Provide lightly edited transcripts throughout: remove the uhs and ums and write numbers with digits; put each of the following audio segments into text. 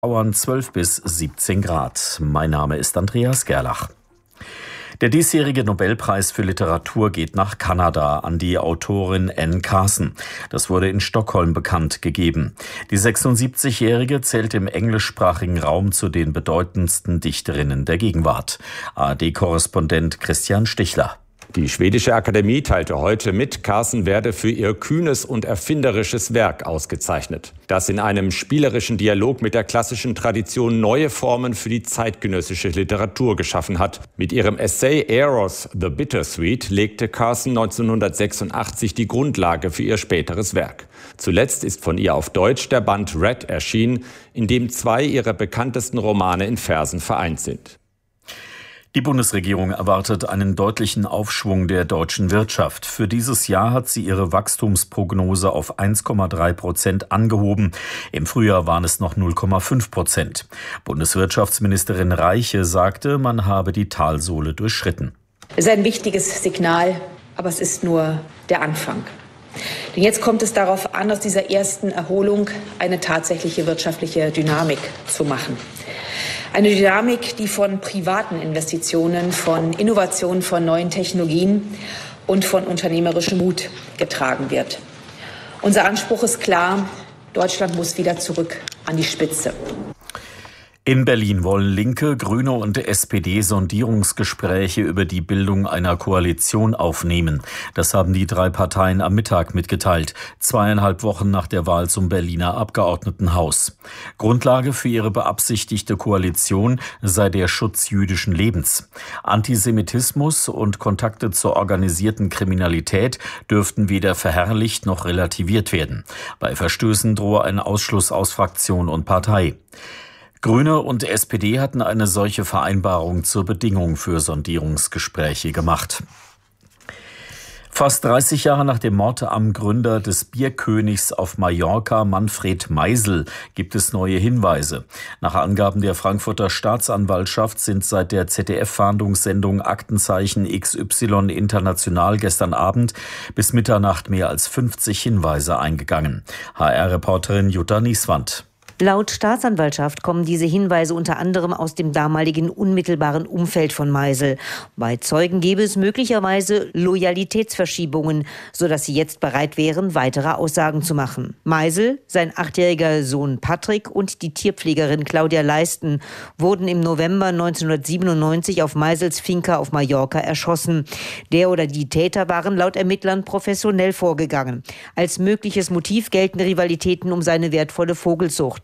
Dauern 12 bis 17 Grad. Mein Name ist Andreas Gerlach. Der diesjährige Nobelpreis für Literatur geht nach Kanada an die Autorin Anne Carson. Das wurde in Stockholm bekannt gegeben. Die 76-Jährige zählt im englischsprachigen Raum zu den bedeutendsten Dichterinnen der Gegenwart. ARD-Korrespondent Christian Stichler. Die schwedische Akademie teilte heute mit, Carson werde für ihr kühnes und erfinderisches Werk ausgezeichnet, das in einem spielerischen Dialog mit der klassischen Tradition neue Formen für die zeitgenössische Literatur geschaffen hat. Mit ihrem Essay Eros the Bittersweet legte Carson 1986 die Grundlage für ihr späteres Werk. Zuletzt ist von ihr auf Deutsch der Band Red erschienen, in dem 2 ihrer bekanntesten Romane in Versen vereint sind. Die Bundesregierung erwartet einen deutlichen Aufschwung der deutschen Wirtschaft. Für dieses Jahr hat sie ihre Wachstumsprognose auf 1,3% angehoben. Im Frühjahr waren es noch 0,5%. Bundeswirtschaftsministerin Reiche sagte, man habe die Talsohle durchschritten. Es ist ein wichtiges Signal, aber es ist nur der Anfang. Denn jetzt kommt es darauf an, aus dieser ersten Erholung eine tatsächliche wirtschaftliche Dynamik zu machen. Eine Dynamik, die von privaten Investitionen, von Innovationen, von neuen Technologien und von unternehmerischem Mut getragen wird. Unser Anspruch ist klar, Deutschland muss wieder zurück an die Spitze. In Berlin wollen Linke, Grüne und SPD Sondierungsgespräche über die Bildung einer Koalition aufnehmen. Das haben die 3 Parteien am Mittag mitgeteilt, 2,5 Wochen nach der Wahl zum Berliner Abgeordnetenhaus. Grundlage für ihre beabsichtigte Koalition sei der Schutz jüdischen Lebens. Antisemitismus und Kontakte zur organisierten Kriminalität dürften weder verherrlicht noch relativiert werden. Bei Verstößen drohe ein Ausschluss aus Fraktion und Partei. Grüne und SPD hatten eine solche Vereinbarung zur Bedingung für Sondierungsgespräche gemacht. Fast 30 Jahre nach dem Mord am Gründer des Bierkönigs auf Mallorca, Manfred Meisel, gibt es neue Hinweise. Nach Angaben der Frankfurter Staatsanwaltschaft sind seit der ZDF-Fahndungssendung Aktenzeichen XY International gestern Abend bis Mitternacht mehr als 50 Hinweise eingegangen. HR-Reporterin Jutta Nieswand. Laut Staatsanwaltschaft kommen diese Hinweise unter anderem aus dem damaligen unmittelbaren Umfeld von Meisel. Bei Zeugen gäbe es möglicherweise Loyalitätsverschiebungen, sodass sie jetzt bereit wären, weitere Aussagen zu machen. Meisel, sein 8-jähriger Sohn Patrick und die Tierpflegerin Claudia Leisten wurden im November 1997 auf Meisels Finca auf Mallorca erschossen. Der oder die Täter waren laut Ermittlern professionell vorgegangen. Als mögliches Motiv gelten Rivalitäten um seine wertvolle Vogelzucht.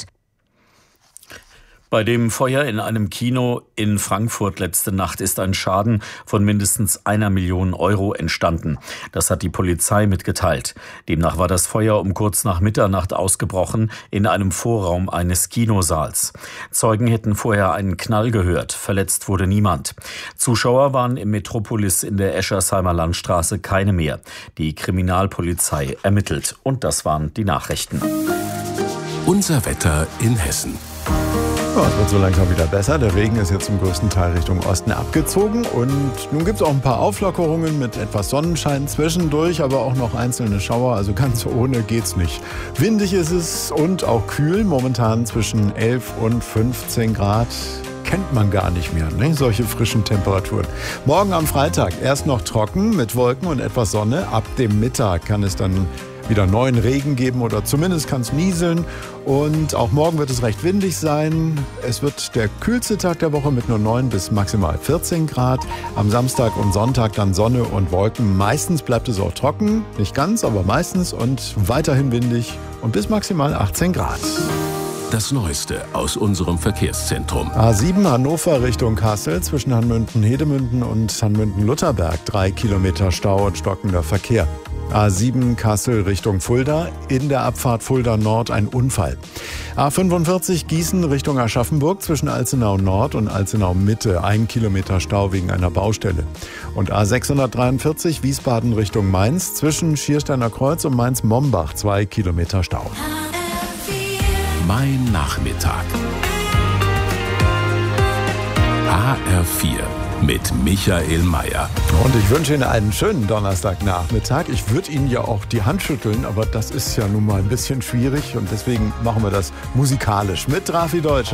Bei dem Feuer in einem Kino in Frankfurt letzte Nacht ist ein Schaden von mindestens 1 Million Euro entstanden. Das hat die Polizei mitgeteilt. Demnach war das Feuer um kurz nach Mitternacht ausgebrochen in einem Vorraum eines Kinosaals. Zeugen hätten vorher einen Knall gehört. Verletzt wurde niemand. Zuschauer waren im Metropolis in der Eschersheimer Landstraße keine mehr. Die Kriminalpolizei ermittelt. Und das waren die Nachrichten. Unser Wetter in Hessen. Ja, es wird so langsam wieder besser. Der Regen ist jetzt zum größten Teil Richtung Osten abgezogen. Und nun gibt es auch ein paar Auflockerungen mit etwas Sonnenschein zwischendurch, aber auch noch einzelne Schauer. Also ganz ohne geht's nicht. Windig ist es und auch kühl. Momentan zwischen 11 und 15 Grad. Kennt man gar nicht mehr, ne? Solche frischen Temperaturen. Morgen am Freitag erst noch trocken mit Wolken und etwas Sonne. Ab dem Mittag kann es dann wieder neuen Regen geben oder zumindest kann es nieseln. Und auch morgen wird es recht windig sein. Es wird der kühlste Tag der Woche mit nur 9 bis maximal 14 Grad. Am Samstag und Sonntag dann Sonne und Wolken. Meistens bleibt es auch trocken. Nicht ganz, aber meistens und weiterhin windig und bis maximal 18 Grad. Das Neueste aus unserem Verkehrszentrum. A7 Hannover Richtung Kassel zwischen Hanmünden-Hedemünden und Hanmünden-Lutherberg. 3 Kilometer Stau und stockender Verkehr. A7 Kassel Richtung Fulda, in der Abfahrt Fulda Nord ein Unfall. A45 Gießen Richtung Aschaffenburg zwischen Alzenau Nord und Alzenau Mitte, 1 Kilometer Stau wegen einer Baustelle. Und A643 Wiesbaden Richtung Mainz zwischen Schiersteiner Kreuz und Mainz-Mombach, 2 Kilometer Stau. Mein Nachmittag. HR4 mit Michael Mayer. Und ich wünsche Ihnen einen schönen Donnerstagnachmittag. Ich würde Ihnen ja auch die Hand schütteln, aber das ist ja nun mal ein bisschen schwierig und deswegen machen wir das musikalisch mit Drafi Deutscher.